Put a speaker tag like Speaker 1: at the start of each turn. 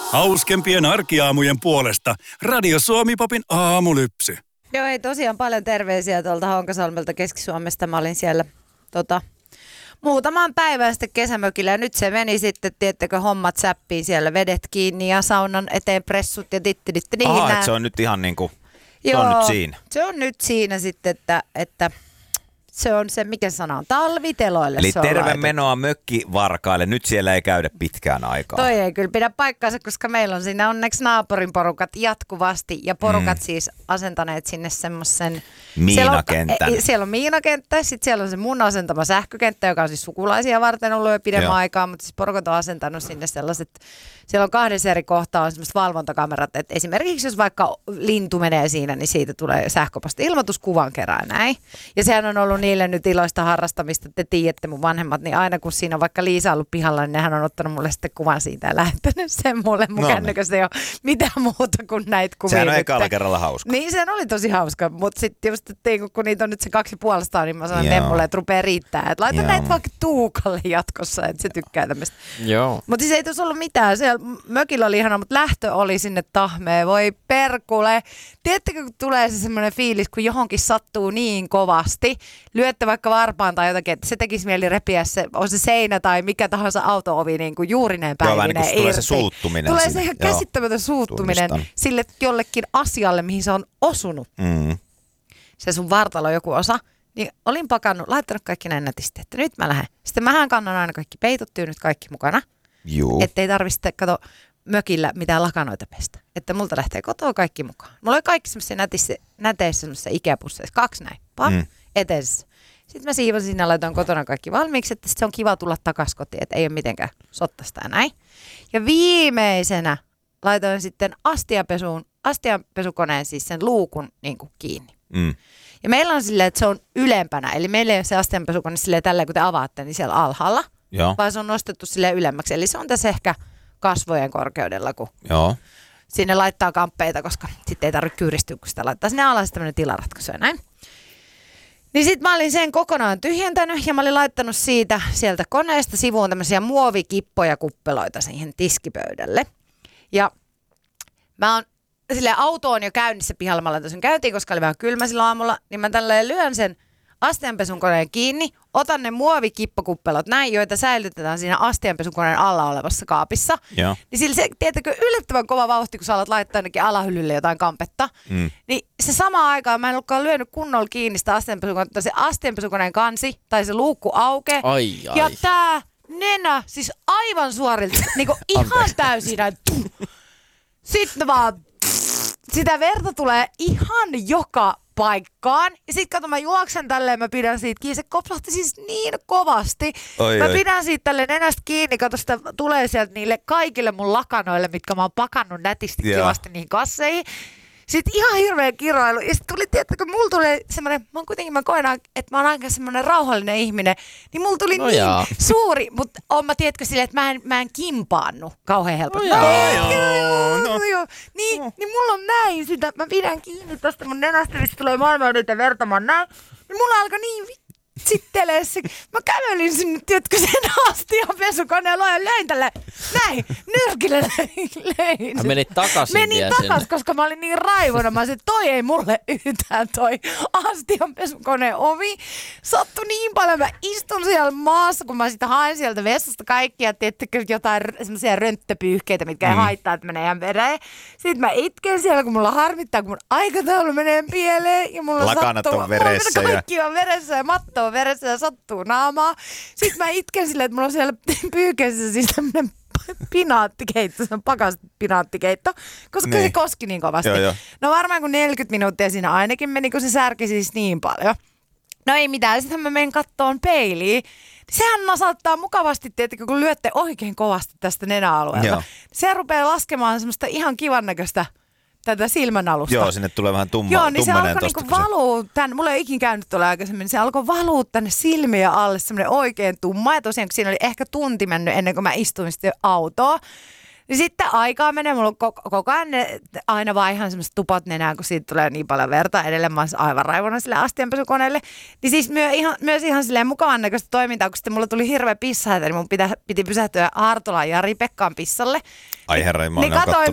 Speaker 1: Hauskempien arkiaamujen puolesta Radio Suomi-popin aamulypsy.
Speaker 2: Joo, ei tosiaan paljon terveisiä tuolta Honkasalmelta Keski-Suomesta. Mä olin siellä muutaman päivän sitten kesämökillä ja nyt se meni sitten, tiettäkö, hommat säppiin siellä, vedet kiinni ja saunan eteen pressut ja ditti.
Speaker 3: Aha, se on nyt ihan niinku, se on nyt siinä.
Speaker 2: Se on nyt siinä sitten, että se on se, mikä sana on, talviteloille.
Speaker 3: Eli
Speaker 2: se on
Speaker 3: terve
Speaker 2: laitettu.
Speaker 3: menoa mökkivarkaille. Nyt siellä ei käydä pitkään aikaa.
Speaker 2: Toi ei kyllä pidä paikkaansa, koska meillä on siinä onneksi naapurin porukat jatkuvasti ja porukat siis asentaneet sinne semmoisen
Speaker 3: miinakentän.
Speaker 2: Siellä on miinakenttä, sitten siellä on se mun asentama sähkökenttä, joka on siis sukulaisia varten ollut jo pidemmän aikaa, mutta siis porukat on asentanut sinne sellaiset, siellä on 2 eri kohtaa on semmoiset valvontakamerat, että esimerkiksi jos vaikka lintu menee siinä, niin siitä tulee sähköposti-ilmoitus kuvan kerran näin. Ja sehän on ollut niille nyt iloista harrastamista, te tiedätte mun vanhemmat, niin aina kun siinä on vaikka Liisa ollut pihalla, niin nehän on ottanut mulle sitten kuvan siitä ja lähettänyt sen mulle mun kännykästä. Ei ole mitään muuta kuin näitä kuvia.
Speaker 3: Sehän on ekalla kerralla hauska.
Speaker 2: Niin, sehän oli tosi hauska, mutta sitten just, kun niitä on nyt se 2,5, niin mä sanon Nemmulle, että rupeaa riittää. Että laita näitä vaikka Tuukalle jatkossa, että se tykkää tämmöistä.
Speaker 4: Joo.
Speaker 2: Mutta siis ei tuossa ollut mitään. Siellä mökillä oli ihana, mutta lähtö oli sinne Tahmeen. Voi perkule. Tiedättekö, kun tulee se semmoinen fiilis, kun johonkin sattuu niin kovasti, lyötte vaikka varpaan tai jotakin, että se tekisi mieli repiä se, on se seinä tai mikä tahansa auto-ovi niin kuin juurineen päivineen irti.
Speaker 3: Tulee se suuttuminen.
Speaker 2: Tulee se ihan käsittämätön suuttuminen sille jollekin asialle, mihin se on osunut. Se sun vartalo joku osa. Niin olin pakannut, laittanut kaikki näin nätisti, että nyt mä lähden. Sitten mähän kannan aina kaikki peitot, tyynyt kaikki mukana.
Speaker 3: Juu.
Speaker 2: Ettei tarvitse, mökillä mitään lakanoita pestä. Että multa lähtee kotoa kaikki mukaan. Mulla oli kaikki semmoisia näteissä semmoisia Ikea-pusseissa. 2 näin. Eteisessä. Sitten mä siivosin sinne ja laitoin kotona kaikki valmiiksi, että se on kiva tulla takas kotiin, että ei ole mitenkään sottasta ja näin. Ja viimeisenä laitoin sitten astianpesukoneen siis sen luukun niin kuin kiinni. Ja meillä on silleen, että se on ylempänä. Eli meillä ei ole se astianpesukone silleen tälleen, kun te avaatte, niin siellä alhaalla.
Speaker 3: Joo.
Speaker 2: Vaan se on nostettu silleen ylemmäksi. Eli se on tässä ehkä kasvojen korkeudella, kun sinne laittaa kamppeita, koska sitten ei tarvitse kyyristyä, kun sitä laittaa sinne alas tämmöinen tilaratkaisu ja näin. Niin sit mä olin sen kokonaan tyhjentänyt ja mä olin laittanut sieltä koneesta sivuun tämmöisiä muovikippoja kuppeloita siihen tiskipöydälle. Ja mä oon silleen, auto on jo käynnissä pihalla, mä laitan sen käyntiin, koska oli vähän kylmä silloin aamulla, niin mä tälleen lyön sen astianpesun koneen kiinni, otan ne muovikippakuppelot näin, joita säilytetään siinä astianpesukoneen alla olevassa kaapissa.
Speaker 3: Joo.
Speaker 2: Niin sillä se, tiedätkö, yllättävän kova vauhti, kun sä alat laittaa ainakin alahyllylle jotain kampetta. Niin se samaan aikaan mä en ollutkaan lyönyt kunnolla kiinni sitä astianpesukoneen, se astianpesukoneen kansi tai se luukku aukeaa. Ja tää nenä, siis aivan suorilta, niinku ihan täysin näin. Sitten vaan sitä verta tulee ihan joka paikkaan. Ja sit kato, mä juoksen tälleen, mä pidän siitä kiinni. Se kopsahti siis niin kovasti. Mä pidän siitä tälleen nenästä kiinni. Kato, sitä tulee sieltä niille kaikille mun lakanoille, mitkä mä oon pakannut nätisti kivasti niihin kasseihin. Sitten ihan hirveä kiroilu. Ja sitten tuli, tiedätkö, mulla tulee semmoinen, mä koen, että mä oon aika semmoinen rauhallinen ihminen. Niin mulla tuli suuri, mutta oon mä, tiedätkö, silleen, että mä en kimpaannu kauhean helposti. Niin mulla on näin sitä, mä pidän kiinni tosta mun nenästä, niin tulee maailman niitä vertamaan näin. Niin mulla alkoi niin sittelee se. Mä kävelin sinne, tiedätkö, sen astianpesukoneen ja löin tälle näin, nyrkille löin.
Speaker 4: Mä menit takaisin
Speaker 2: Menin takas, koska mä olin niin raivona. Mä sanoin, että toi ei mulle yhtään toi astianpesukoneen ovi. Sattui niin paljon. Mä istun siellä maassa, kun mä sitä haen sieltä vessasta kaikkia, tiedättekö, jotain semmoisia rönttöpyyhkeitä, mitkä ei haittaa, että menee ihan vereen. Sitten mä itken siellä, kun mulla harmittaa, kun mun aikataulu menee pieleen. Ja mulla
Speaker 3: lakanat
Speaker 2: sattuu,
Speaker 3: on veressä.
Speaker 2: kaikki on veressä ja matto on veressä ja sattuu naamaa. Sitten mä itken silleen, että mulla on siellä pyykeessä siis tämmönen pinaattikeitto, se on pinaattikkeitto, koska se koski niin kovasti.
Speaker 3: Joo.
Speaker 2: No varmaan kun 40 minuuttia siinä ainakin meni, kun se särki siis niin paljon. No ei mitään, sitten mä menen kattoon peiliin. Sehän nasauttaa mukavasti, tietenkin, kun lyötte oikein kovasti tästä nenäalueelta.
Speaker 3: Joo.
Speaker 2: Se rupeaa laskemaan semmoista ihan kivan näköistä tätä silmänalusta.
Speaker 3: Joo, sinne tulee vähän
Speaker 2: Joo, niin se alkoi niinku valuu tänne, mulla ei ole ikin käynyt tuolla aikaisemmin, niin se alkoi valuu tänne silmiä alle semmoinen oikein tumma. Ja tosiaan, kun siinä oli ehkä tunti mennyt ennen kuin mä istuin sitten autoon, Niin sitten aikaa menee, mulla on koko ajan aina vaan ihan semmoiset tupot nenään, kun siitä tulee niin paljon verta edelleen. Mä oon aivan raivona sille astianpesukoneelle. Niin siis myös ihan silleen mukavan näköistä toimintaa, kun sitten mulla tuli hirveä pissahätä, niin mun piti pysähtyä Hartolan Jari Pekkaan pissalle.
Speaker 3: Ai herra, mä
Speaker 2: niin katoin